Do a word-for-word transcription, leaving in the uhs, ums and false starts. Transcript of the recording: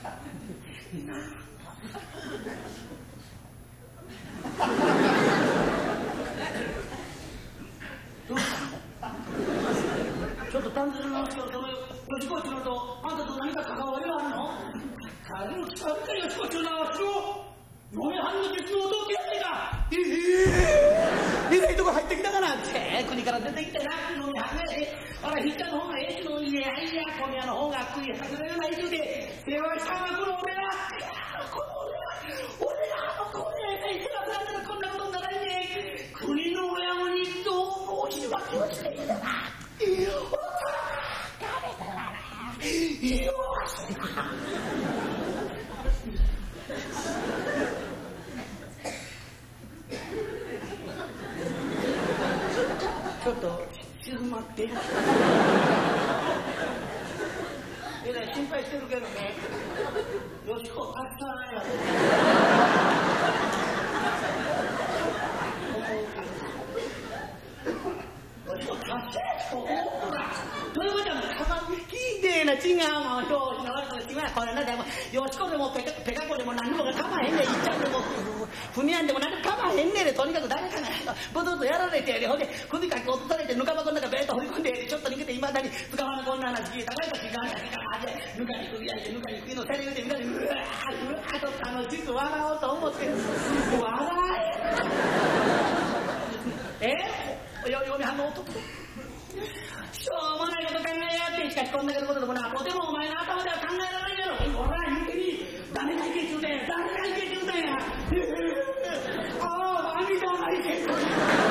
などうしたの？ちょっと単純な話をその吉子っていうのとあんたと何か関わりがあるの？彼の聞かれた吉子っていうのはわしの嫁はんの実の弟やってか。ええー、えらいとこ入ってきたかなって国から出てきてな嫁はんがあらひっちゃんの方がええのにいやいや小宮の方が食いはずれがないとで世話したがこの俺がこの俺が俺がこれいくらなんだらこんなことにならんね国の親子にどう申し訳をしているな。ちょっと静まってえらい心配してるけどねよしこたくさんやよしこたくさんどういうことやのかまきれいな違うもん表紙の悪く違うこれなでもよしこでもペカペカコでも何でもかまへんねんいっちゃんでも踏みやんでも何でもかまへんねんでとにかく誰かがボトッとやられてやでほんで首かき落とされてぬか箱の中ベーッと放り込んでちょっと逃げていまだに捕まらこんな話聞いたから時間が時間がでぬかに首焼いてぬかに首のせり入れてぬかにうわーうわーと楽しく笑おうと思って笑ええよ嫁はんの男しょうもないこと考えやがってしかしこんだけのことでもなとてもお前の頭では考